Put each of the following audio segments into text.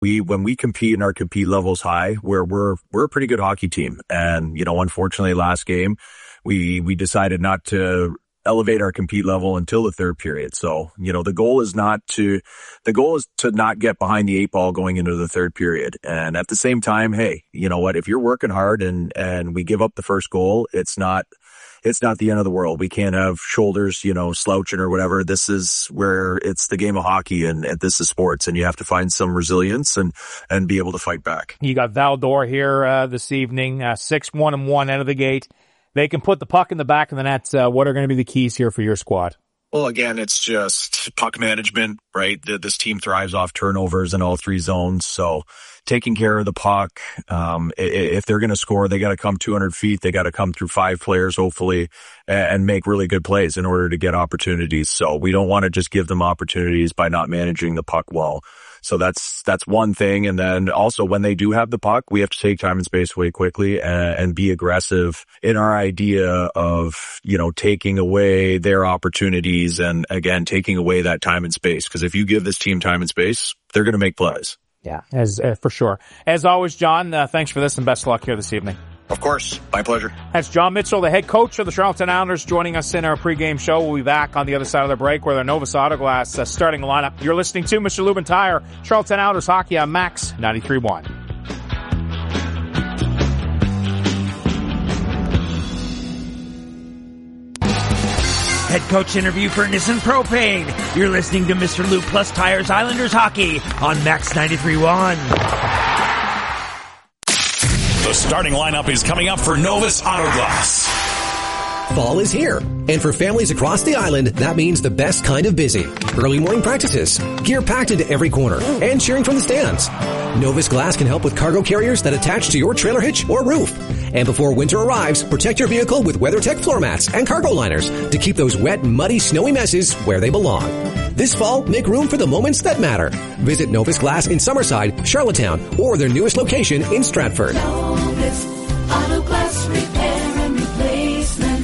when we compete and our compete level's high, we're a pretty good hockey team. And, unfortunately last game, we decided not to elevate our compete level until the third period. So, the goal is to not get behind the 8 ball going into the third period. And at the same time, hey, you know what? If you're working hard and we give up the first goal, it's not the end of the world. We can't have shoulders, slouching or whatever. This is where it's the game of hockey and this is sports, and you have to find some resilience and be able to fight back. You got Val-d'Or here this evening, 6-1-1 out of the gate. They can put the puck in the back of the net. What are going to be the keys here for your squad? Well, again, it's just puck management, right? This team thrives off turnovers in all 3 zones. So taking care of the puck. If they're going to score, they got to come 200 feet. They got to come through 5 players, hopefully, and make really good plays in order to get opportunities. So we don't want to just give them opportunities by not managing the puck well. So that's one thing. And then also when they do have the puck, we have to take time and space away quickly and be aggressive in our idea of, taking away their opportunities and again, taking away that time and space. Cause if you give this team time and space, they're going to make plays. Yeah, for sure. As always, John, thanks for this and best of luck here this evening. Of course. My pleasure. That's John Mitchell, the head coach of the Charlottetown Islanders, joining us in our pregame show. We'll be back on the other side of the break with our Novus Autoglass starting lineup. You're listening to Mr. Lubin Tire, Charlottetown Islanders hockey on Max 93.1. Head coach interview for Nissan Propane. You're listening to Mr. Lube Plus Tires Islanders hockey on Max 93.1. The starting lineup is coming up for Novus Autoglass. Fall is here, and for families across the island, that means the best kind of busy. Early morning practices, gear packed into every corner, and cheering from the stands. Novus Glass can help with cargo carriers that attach to your trailer hitch or roof. And before winter arrives, protect your vehicle with WeatherTech floor mats and cargo liners to keep those wet, muddy, snowy messes where they belong. This fall, make room for the moments that matter. Visit Novus Glass in Summerside, Charlottetown, or their newest location in Stratford. Novus Auto Glass Repair and Replacement.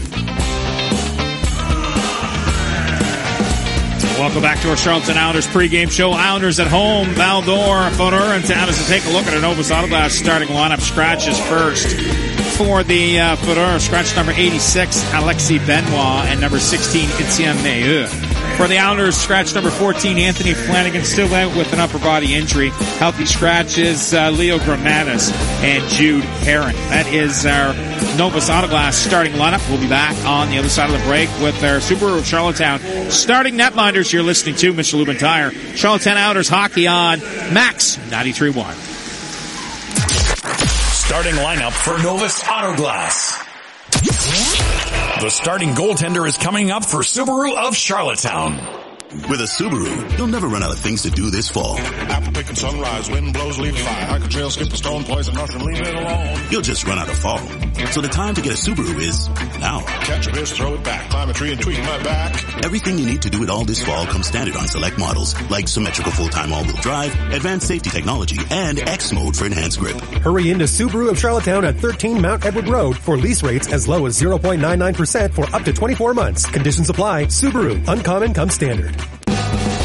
Welcome back to our Charlottetown Islanders pregame show. Islanders at home, Val-d'Or, Fodor, and Tavis to take a look at a Novus Autoglass starting lineup. Scratches first. For the Fodor, scratch number 86, Alexis Benoit, and number 16, Etienne Maheu. For the Islanders, scratch number 14, Anthony Flanagan, still out with an upper body injury. Healthy scratches, Leo Gramatis and Jude Herring. That is our Novus Autoglass starting lineup. We'll be back on the other side of the break with our Subaru of Charlottetown starting netminders. You're listening to Mr. Lubin Tire, Charlottetown Islanders hockey on Max 93.1. Starting lineup for Novus Autoglass. The starting goaltender is coming up for Subaru of Charlottetown. With a Subaru, you'll never run out of things to do this fall. Apple picking sunrise, wind blows, leaf fly. I could trail, skip a stone, poison mushroom, leave it alone. You'll just run out of fall. So the time to get a Subaru is now. Catch a fish, throw it back, climb a tree and tweak my back. Everything you need to do it all this fall comes standard on select models, like symmetrical full-time all-wheel drive, advanced safety technology, and X mode for enhanced grip. Hurry into Subaru of Charlottetown at 13 Mount Edward Road for lease rates as low as 0.99% for up to 24 months. Conditions apply. Subaru. Uncommon comes standard.